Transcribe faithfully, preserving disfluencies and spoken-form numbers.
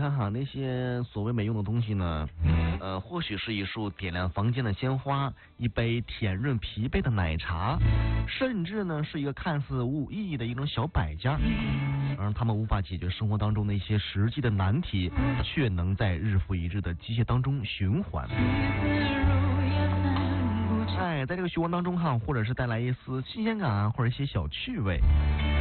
看哈，那些所谓没用的东西呢，呃，或许是一束点亮房间的鲜花，一杯甜润疲惫的奶茶，甚至呢是一个看似无意义的一种小摆件，而他们无法解决生活当中的一些实际的难题，却能在日复一日的机械当中循环。哎，在这个循环当中哈，或者是带来一丝新鲜感，或者一些小趣味。